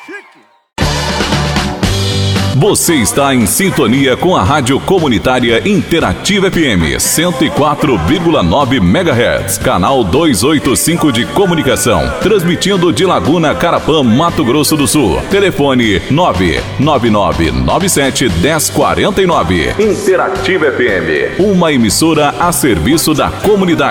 Você está em sintonia com a Rádio Comunitária Interativa FM 104,9 MHz, canal 285 de comunicação, transmitindo de Laguna, Carapã, Mato Grosso do Sul. Telefone 99997-1049. Interativa FM, uma emissora a serviço da comunidade.